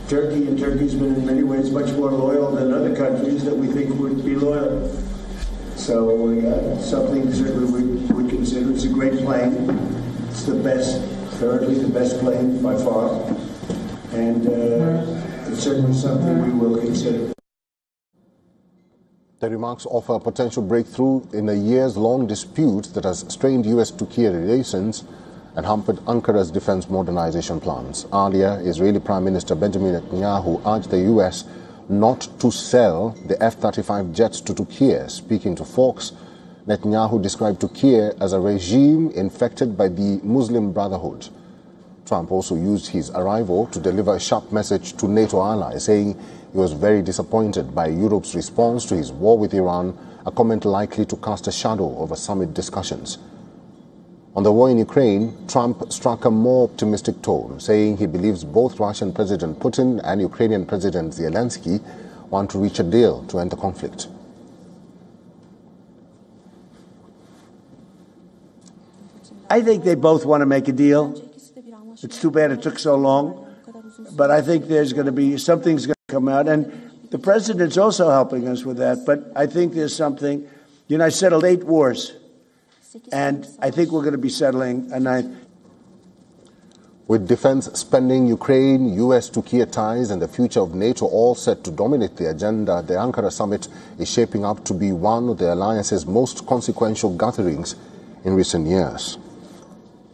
Turkey, and Turkey's been in many ways much more loyal than other countries that we think would be loyal. So something certainly we would consider. It's a great plane. It's the best, thirdly the best plane by far. And it's certainly something we will consider. The remarks offer a potential breakthrough in a years-long dispute that has strained US-Turkey relations and hampered Ankara's defense modernization plans. Earlier, Israeli Prime Minister Benjamin Netanyahu urged the US not to sell the F-35 jets to Turkey. Speaking to Fox, Netanyahu described Turkey as a regime infected by the Muslim Brotherhood. Trump also used his arrival to deliver a sharp message to NATO allies, saying he was very disappointed by Europe's response to his war with Iran, a comment likely to cast a shadow over summit discussions. On the war in Ukraine, Trump struck a more optimistic tone, saying he believes both Russian President Putin and Ukrainian President Zelensky want to reach a deal to end the conflict. I think they both want to make a deal. It's too bad it took so long, but I think there's going to be something's going to come out, and the president's also helping us with that. But I think there's something. You know, I settled 8 wars, and I think we're going to be settling a 9th. With defense spending, Ukraine, US-Turkey ties, and the future of NATO all set to dominate the agenda, the Ankara summit is shaping up to be one of the alliance's most consequential gatherings in recent years.